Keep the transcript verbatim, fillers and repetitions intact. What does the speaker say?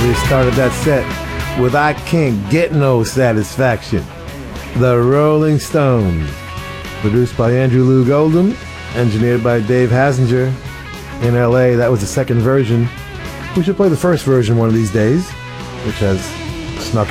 We started that set with I Can't Get No Satisfaction. The Rolling Stones. Produced by Andrew Loog Oldham. Engineered by Dave Hassinger. In L A, that was the second version. We should play the first version one of these days, which has snuck